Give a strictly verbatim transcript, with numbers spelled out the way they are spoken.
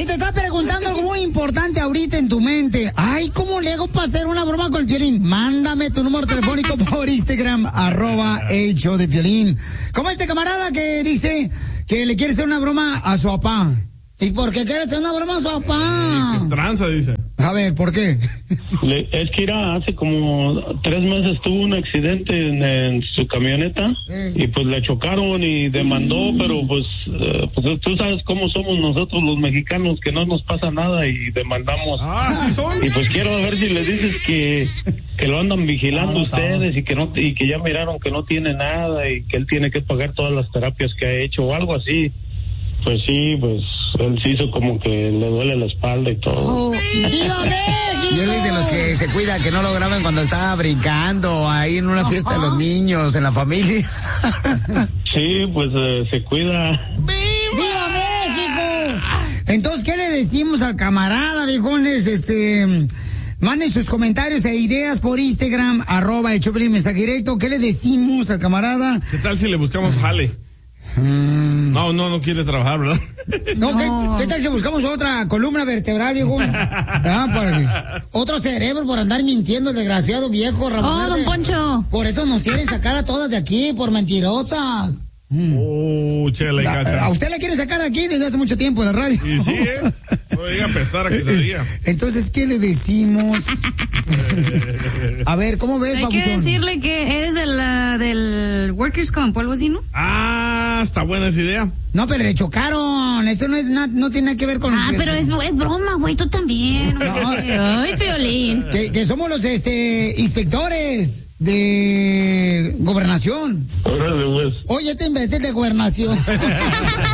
Si te estás preguntando algo muy importante ahorita en tu mente, ay, ¿cómo le hago para hacer una broma con el Piolín? Mándame tu número telefónico por Instagram, arroba el show de Piolín. Como este camarada que dice que le quiere hacer una broma a su papá. ¿Y por qué quiere hacer una broma a su papá? Eh, tranza, dice. A ver, ¿por qué? Le, es que era hace como tres meses tuvo un accidente en, en su camioneta eh. y pues le chocaron y demandó, mm. pero pues, uh, pues tú sabes cómo somos nosotros los mexicanos, que no nos pasa nada y demandamos. Ah, ¿sí son? Y pues quiero ver si le dices que que lo andan vigilando no, no, ustedes no. y que no y que ya miraron que no tiene nada y que él tiene que pagar todas las terapias que ha hecho o algo así. Pues sí, pues él se hizo como que le duele la espalda y todo. Oh, ¡Viva México! Y él es de los que se cuida que no lo graben cuando está brincando ahí en una fiesta de los niños, en la familia. Sí, pues eh, se cuida. ¡Viva! ¡Viva México! Entonces, ¿qué le decimos al camarada, viejones? Este... Manden sus comentarios e ideas por Instagram, arroba el Choplin mensaje directo. ¿Qué le decimos al camarada? ¿Qué tal si le buscamos jale? Mm. No, no, no quiere trabajar, ¿verdad? No, no. ¿Qué, ¿qué tal si buscamos otra columna vertebral, viejo? Ah, por, otro cerebro por andar mintiendo, el desgraciado viejo, Ramón. Oh, don Poncho. Por eso nos quieren sacar a todas de aquí, por mentirosas. Mm. Oh, chela y cacha. A usted le quiere sacar de aquí desde hace mucho tiempo en la radio. Y sí, ¿eh? No diga pestar a que se diga. Entonces, ¿qué le decimos? A ver, ¿cómo ves, Hay que decirle que eres del, uh, del Workers' Comp o algo así, ¿no? Ah, está buena esa idea. No, pero le chocaron. Eso no es na, no tiene nada que ver con... Ah, el... pero es, es broma, güey, tú también. No, ay, Piolín. Que, que somos los este inspectores de gobernación. Órale, pues. Oye, este imbécil de gobernación.